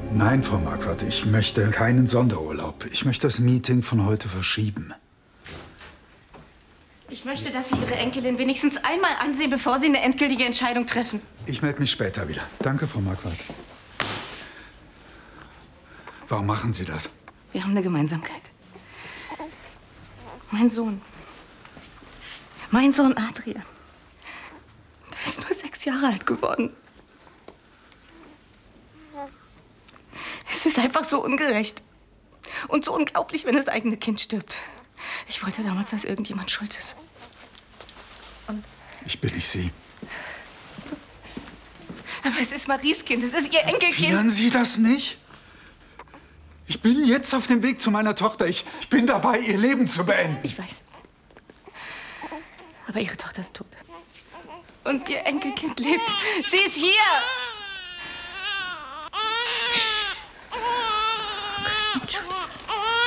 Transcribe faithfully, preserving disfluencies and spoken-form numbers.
Nein, Frau Marquardt, ich möchte keinen Sonderurlaub. Ich möchte das Meeting von heute verschieben. Ich möchte, dass Sie Ihre Enkelin wenigstens einmal ansehen, bevor Sie eine endgültige Entscheidung treffen. Ich melde mich später wieder. Danke, Frau Marquardt. Warum machen Sie das? Wir haben eine Gemeinsamkeit. Mein Sohn. Mein Sohn Adrian. Der ist nur sechs Jahre alt geworden. Es ist einfach so ungerecht. Und so unglaublich, wenn das eigene Kind stirbt. Ich wollte damals, dass irgendjemand schuld ist. Und Ich bin nicht Sie. aber es ist Maries Kind, es ist ihr Enkelkind. Hören Sie das nicht? Ich bin jetzt auf dem Weg zu meiner Tochter. Ich, ich bin dabei, ihr Leben zu beenden. Ich weiß. Aber Ihre Tochter ist tot. Und Ihr Enkelkind lebt. Sie ist hier!